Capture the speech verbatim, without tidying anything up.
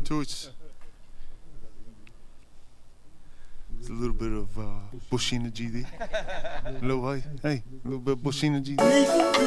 Torch. There's a little bit of uh, bush energy there. A little, hey, hey, a little bit of bush energy there.